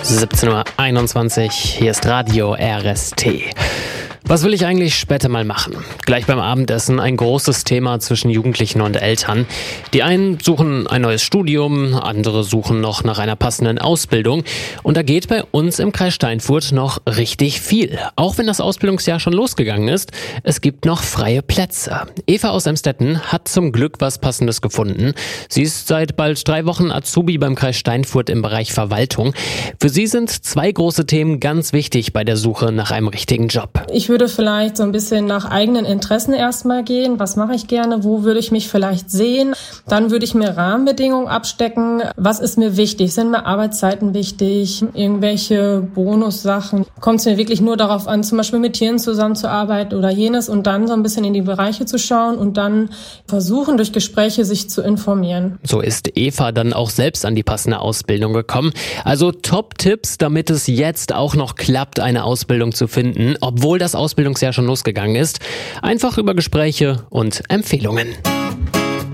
17:21 Uhr, hier ist Radio RST. Was will ich eigentlich später mal machen? Gleich beim Abendessen ein großes Thema zwischen Jugendlichen und Eltern. Die einen suchen ein neues Studium, andere suchen noch nach einer passenden Ausbildung. Und da geht bei uns im Kreis Steinfurt noch richtig viel. Auch wenn das Ausbildungsjahr schon losgegangen ist, es gibt noch freie Plätze. Eva aus Emstetten hat zum Glück was Passendes gefunden. Sie ist seit bald 3 Wochen Azubi beim Kreis Steinfurt im Bereich Verwaltung. Für sie sind 2 große Themen ganz wichtig bei der Suche nach einem richtigen Job. Ich würde vielleicht so ein bisschen nach eigenen Interessen erstmal gehen. Was mache ich gerne? Wo würde ich mich vielleicht sehen? Dann würde ich mir Rahmenbedingungen abstecken. Was ist mir wichtig? Sind mir Arbeitszeiten wichtig? Irgendwelche Bonussachen? Kommt es mir wirklich nur darauf an, zum Beispiel mit Tieren zusammenzuarbeiten oder jenes und dann so ein bisschen in die Bereiche zu schauen und dann versuchen, durch Gespräche sich zu informieren. So ist Eva dann auch selbst an die passende Ausbildung gekommen. Also Top-Tipps, damit es jetzt auch noch klappt, eine Ausbildung zu finden, obwohl das Ausbildungsjahr schon losgegangen ist. Einfach über Gespräche und Empfehlungen.